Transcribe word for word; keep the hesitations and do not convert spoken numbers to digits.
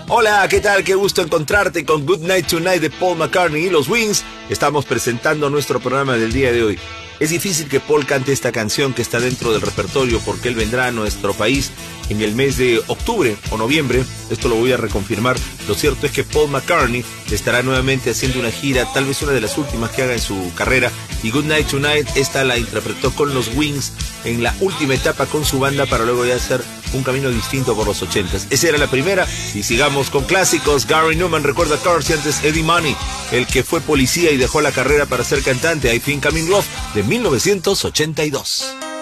Hola, ¿qué tal? Qué gusto encontrarte con Good Night Tonight de Paul McCartney y los Wings. Estamos presentando nuestro programa del día de hoy. Es difícil que Paul cante esta canción que está dentro del repertorio porque él vendrá a nuestro país en el mes de octubre o noviembre. Esto lo voy a reconfirmar. Lo cierto es que Paul McCartney estará nuevamente haciendo una gira, tal vez una de las últimas que haga en su carrera. Y Good Night Tonight, esta la interpretó con los Wings en la última etapa con su banda para luego ya hacer un camino distinto por los ochentas. Esa era la primera y sigamos con clásicos. Gary Numan recuerda Cars y antes Eddie Money, el que fue policía y dejó la carrera para ser cantante. I Think I'm in Love de mil novecientos ochenta y dos.